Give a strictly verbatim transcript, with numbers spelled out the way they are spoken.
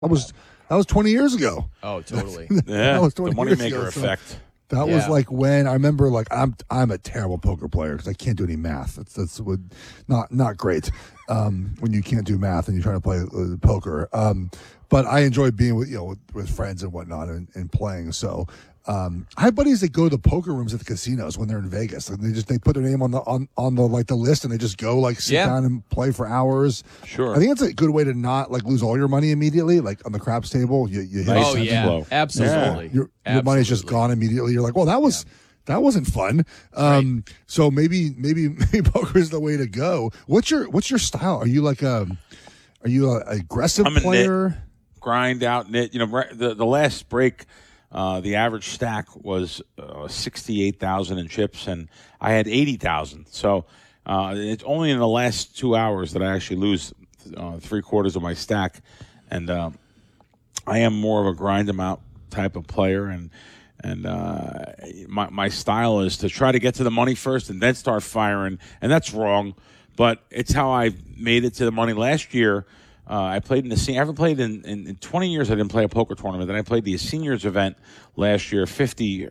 That was that was twenty years ago. Oh, totally. that Yeah, was the twenty years moneymaker ago, so effect. That Yeah. was like when I remember, like I'm I'm a terrible poker player because I can't do any math. That's that's what, not not great um, when you can't do math and you're trying to play uh, poker. Um, but I enjoy being with you know with, with friends and whatnot and, and playing. So um, I have buddies that go to the poker rooms at the casinos when they're in Vegas. And they just they put their name on the on, on the like the list and they just go like sit Yeah. down and play for hours. Sure. I think that's a good way to not like lose all your money immediately. Like on the craps table, you, you hit Nice Oh, and yeah. slow. Absolutely. your, your money's just Absolutely. gone immediately. You're like, well, that was that wasn't fun. Um, so maybe maybe maybe poker is the way to go. What's your what's your style? Are you like a are you a aggressive I'm a player? Grind out knit. You know, right- the the last break, uh, the average stack was uh, sixty eight thousand in chips, and I had eighty thousand. So uh, it's only in the last two hours that I actually lose uh, three quarters of my stack, and uh, I am more of a grind them out type of player, and and uh, my my style is to try to get to the money first and then start firing, and that's wrong, but it's how I made it to the money last year. Uh, I played in the senior. I haven't played in, in, in twenty years. I didn't play a poker tournament. Then I played the seniors event last year, fifty